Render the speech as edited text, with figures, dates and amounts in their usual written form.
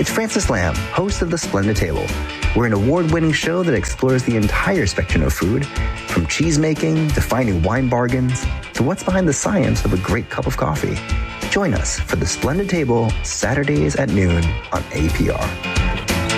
It's Francis Lamb, host of The Splendid Table. We're an award-winning show that explores the entire spectrum of food, from cheese-making to finding wine bargains to what's behind the science of a great cup of coffee. Join us for The Splendid Table, Saturdays at noon on APR.